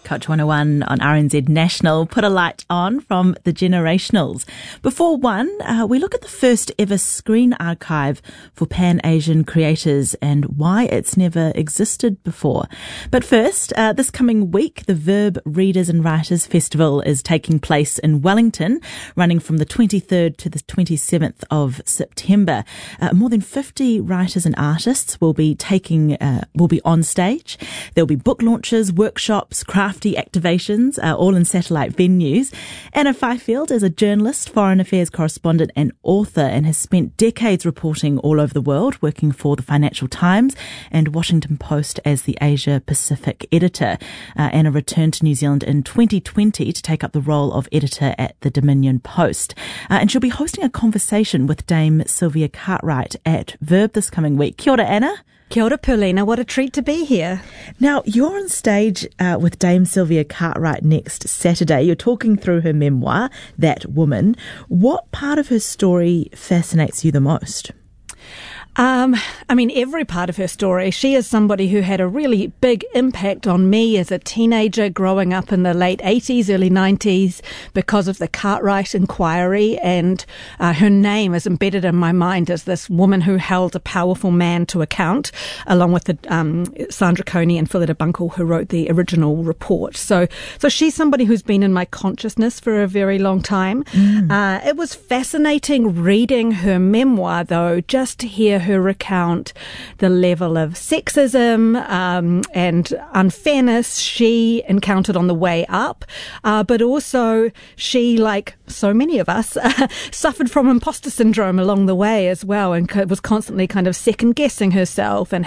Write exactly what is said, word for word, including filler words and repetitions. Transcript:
Culture one oh one on R N Z National. Put a light on from the Generationals. Before one, uh, we look at the first ever screen archive for Pan-Asian creators and why it's never existed before. But first, uh, this coming week, the Verb Readers and Writers Festival is taking place in Wellington, running from the twenty-third to the twenty-seventh of September. Uh, more than fifty writers and artists will be taking, uh, will be on stage. There'll be book launches, workshops, crafty activations, uh, all in satellite venues. Anna Fifield is a journalist, foreign affairs correspondent and author and has spent decades reporting all over the world, working for the Financial Times and Washington Post as the Asia Pacific editor. Uh, Anna returned to New Zealand in twenty twenty to take up the role of editor at the Dominion Post. Uh, and she'll be hosting a conversation with Dame Sylvia Cartwright at Verb this coming week. Kia ora, Anna. Kia ora, Paulina. What a treat to be here. Now, you're on stage uh, with Dame Sylvia Cartwright next Saturday. You're talking through her memoir, That Woman. What part of her story fascinates you the most? Um, I mean, every part of her story. She is somebody who had a really big impact on me as a teenager growing up in the late eighties, early nineties because of the Cartwright Inquiry, and uh, her name is embedded in my mind as this woman who held a powerful man to account, along with the, um, Sandra Coney and Phillida Bunkle, who wrote the original report. So, so she's somebody who's been in my consciousness for a very long time. Mm. Uh, it was fascinating reading her memoir, though, just to hear her recount the level of sexism um, and unfairness she encountered on the way up, uh, but also she, like so many of us, uh, suffered from imposter syndrome along the way as well, and was constantly kind of second guessing herself and